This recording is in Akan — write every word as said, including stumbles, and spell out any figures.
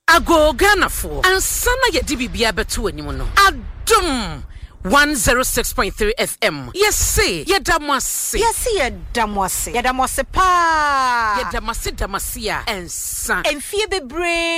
Ago Ganafo. And sana ye dibibia betu animono. Adum. one oh six point three F M. Yes, say, Yedamasi. Yes, Yedamasi. Yedamasi pa. Yedamasi damasia and son. And fear be brave.